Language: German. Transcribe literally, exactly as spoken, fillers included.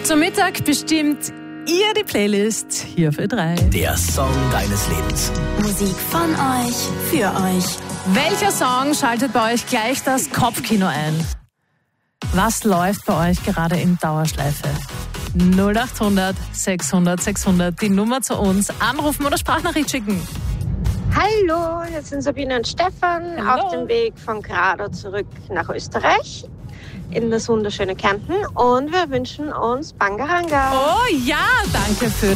Zum Mittag bestimmt ihr die Playlist hier für drei. Der Song deines Lebens. Musik von euch, für euch. Welcher Song schaltet bei euch gleich das Kopfkino ein? Was läuft bei euch gerade in Dauerschleife? null acht hundert sechshundert sechshundert, die Nummer zu uns. Anrufen oder Sprachnachricht schicken. Hallo, hier sind Sabine und Stefan Hallo. auf dem Weg von Grado zurück nach Österreich in das wunderschöne Kärnten und wir wünschen uns Bangaranga. Oh ja, danke für